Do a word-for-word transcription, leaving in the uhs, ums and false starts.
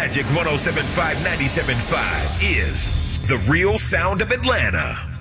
Magic one oh seven point five, ninety-seven point five is the real sound of Atlanta.